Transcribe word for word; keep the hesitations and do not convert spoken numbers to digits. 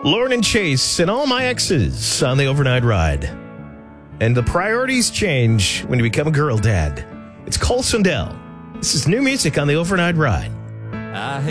Lauren and Chase and all my exes on the overnight ride. And the priorities change when you become a girl dad. It's Cole Sundell. This is new music on the overnight ride. I